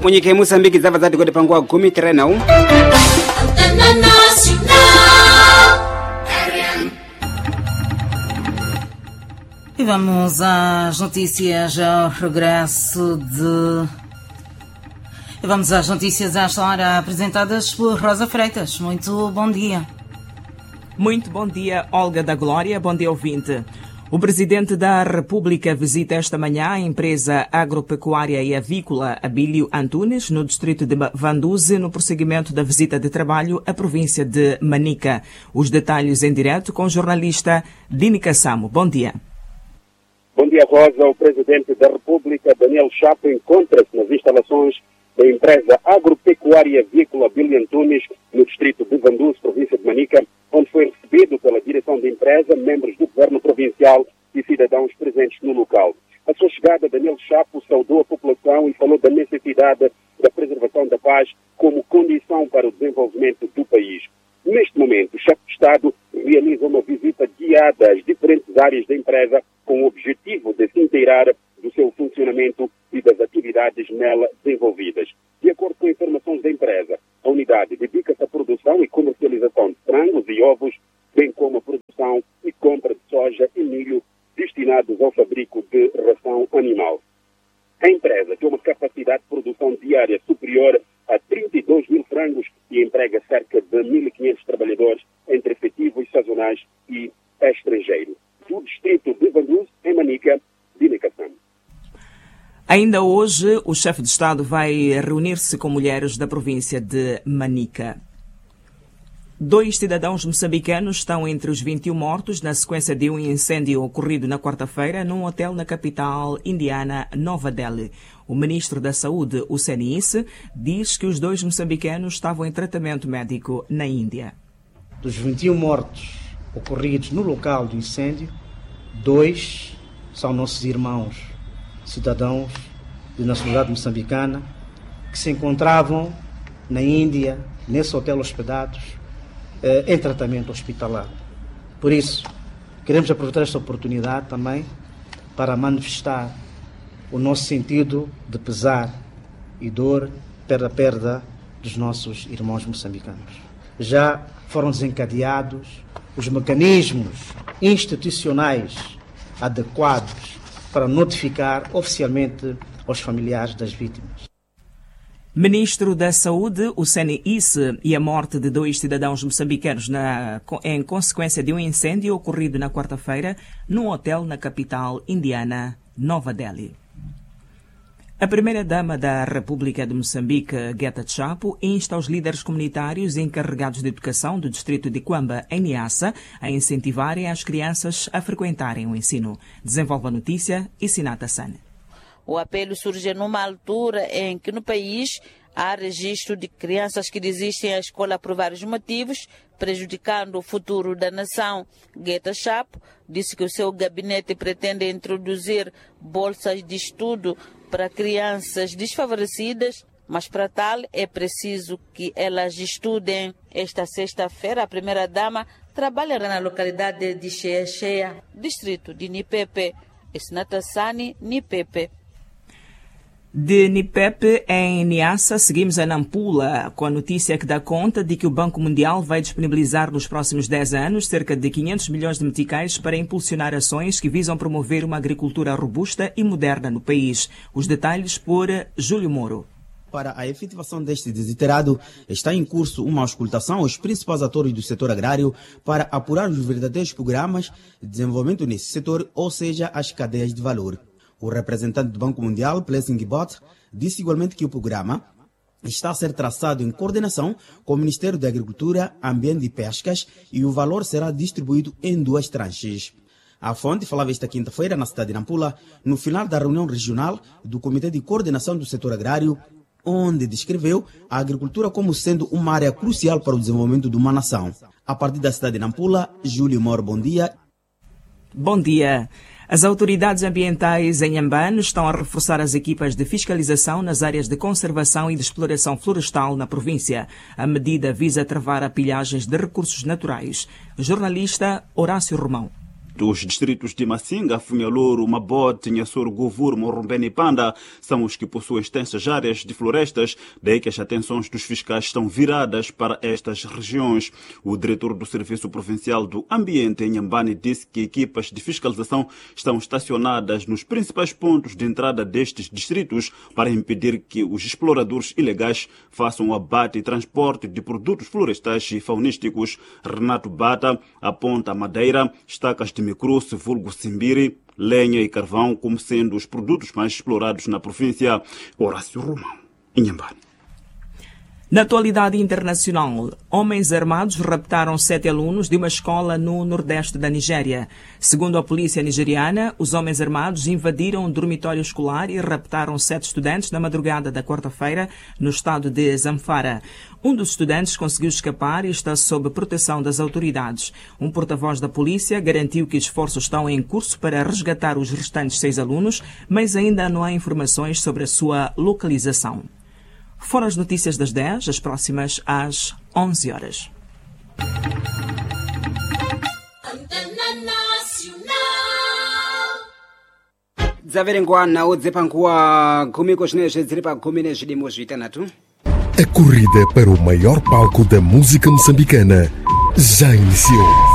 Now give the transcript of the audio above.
Mwenyekiti Mozambique zavazadi kodi pangwa gumi tena um. E vamos às notícias ao regresso de... Vamos às notícias a esta hora apresentadas por Rosa Freitas. Muito bom dia. Muito bom dia, Olga da Glória. Bom dia, ouvinte. O Presidente da República visita esta manhã a empresa agropecuária e avícola Abílio Antunes, no distrito de Vanduze, no prosseguimento da visita de trabalho à província de Manica. Os detalhes em direto com o jornalista Dini Kassamo. Bom dia. Bom dia, Rosa. O Presidente da República, Daniel Chapo, encontra-se nas instalações da empresa agropecuária avícola Abílio Antunes, no distrito de Vanduze, província de Manica, onde foi recebido pela direção da empresa, membros do governo provincial e cidadãos presentes no local. A sua chegada, Daniel Chapo saudou a população e falou da necessidade da preservação da paz como condição para o desenvolvimento do país. Neste momento, o chefe de Estado realiza uma visita guiada às diferentes áreas da empresa com o objetivo de se inteirar do seu funcionamento e das atividades nela desenvolvidas. De acordo com informações da empresa, a unidade dedica-se à produção e comercialização de frangos e ovos, bem como a produção e compra de soja e milho destinados ao fabrico de ração animal. A empresa tem uma capacidade de produção diária superior a 32 mil frangos e emprega cerca de 1.500 trabalhadores entre efetivos sazonais e estrangeiros. Do distrito de Vanduze, em Manica, Dini Kassamo. Ainda hoje, o chefe de Estado vai reunir-se com mulheres da província de Manica. 2 cidadãos moçambicanos estão entre os 21 mortos na sequência de um incêndio ocorrido na quarta-feira num hotel na capital indiana, Nova Delhi. O ministro da Saúde, Hussein Isse, diz que os 2 moçambicanos estavam em tratamento médico na Índia. Dos 21 mortos ocorridos no local do incêndio, 2 são nossos irmãos, cidadãos de nacionalidade moçambicana, que se encontravam na Índia, nesse hotel hospedados, em tratamento hospitalar. Por isso, queremos aproveitar esta oportunidade também para manifestar o nosso sentido de pesar e dor pela perda dos nossos irmãos moçambicanos. Já foram desencadeados os mecanismos institucionais adequados para notificar oficialmente aos familiares das vítimas. Ministro da Saúde, Hussein Isse, e a morte de 2 cidadãos moçambicanos em consequência de um incêndio ocorrido na quarta-feira num hotel na capital indiana, Nova Delhi. A primeira-dama da República de Moçambique, Gueta Chapo, insta os líderes comunitários encarregados de educação do distrito de Quamba, em Niassa, a incentivarem as crianças a frequentarem o ensino. Desenvolve a notícia e Sinata Sane. O apelo surge numa altura em que no país há registro de crianças que desistem da escola por vários motivos, prejudicando o futuro da nação. Gueta Chapo disse que o seu gabinete pretende introduzir bolsas de estudo para crianças desfavorecidas, mas para tal é preciso que elas estudem. Esta sexta-feira, a primeira-dama trabalha na localidade de Cheia, distrito de Nipepe. Esnatassani, Nipepe. De Nipepe, em Niassa, seguimos a Nampula, com a notícia que dá conta de que o Banco Mundial vai disponibilizar nos próximos 10 anos cerca de 500 milhões de meticais para impulsionar ações que visam promover uma agricultura robusta e moderna no país. Os detalhes por Júlio Moro. Para a efetivação deste desiderado, está em curso uma auscultação aos principais atores do setor agrário para apurar os verdadeiros programas de desenvolvimento nesse setor, ou seja, as cadeias de valor. O representante do Banco Mundial, Blessing Bott, disse igualmente que o programa está a ser traçado em coordenação com o Ministério da Agricultura, Ambiente e Pescas e o valor será distribuído em 2 tranches. A fonte falava esta quinta-feira na cidade de Nampula, no final da reunião regional do Comitê de Coordenação do Setor Agrário, onde descreveu a agricultura como sendo uma área crucial para o desenvolvimento de uma nação. A partir da cidade de Nampula, Júlio Moro, bom dia. Bom dia. As autoridades ambientais em Inhambane estão a reforçar as equipas de fiscalização nas áreas de conservação e de exploração florestal na província. A medida visa travar a pilhagens de recursos naturais. Jornalista Horácio Romão. Os distritos de Massinga, Funhalouro, Mabote, Nhassoro, Govuro, Morrombene e Panda são os que possuem extensas áreas de florestas, daí que as atenções dos fiscais estão viradas para estas regiões. O diretor do Serviço Provincial do Ambiente, em Nhambane, disse que equipas de fiscalização estão estacionadas nos principais pontos de entrada destes distritos para impedir que os exploradores ilegais façam o abate e transporte de produtos florestais e faunísticos. Renato Bata aponta a madeira, estacas de micruce, vulgo simbiri, lenha e carvão como sendo os produtos mais explorados na província. Horácio Romão, Inhambane. Na atualidade internacional, homens armados raptaram 7 alunos de uma escola no nordeste da Nigéria. Segundo a polícia nigeriana, os homens armados invadiram um dormitório escolar e raptaram 7 estudantes na madrugada da quarta-feira no estado de Zamfara. Um dos estudantes conseguiu escapar e está sob proteção das autoridades. Um porta-voz da polícia garantiu que esforços estão em curso para resgatar os restantes 6 alunos, mas ainda não há informações sobre a sua localização. Foram as notícias das 10, as próximas às 11 horas. Dzaverengwa nawo dzepanguwa gumi zvinezve dziri pagumi nezvidimo zvitanhatu. A corrida para o maior palco da música moçambicana já iniciou.